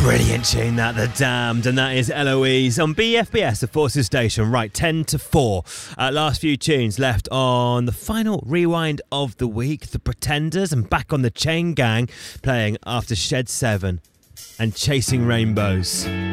Brilliant tune that, The Damned, and that is Eloise on BFBS, the Forces Station. Right, 10 to 4. Last few tunes left on the final rewind of the week. The Pretenders and Back on the Chain Gang playing after Shed 7 and Chasing Rainbows.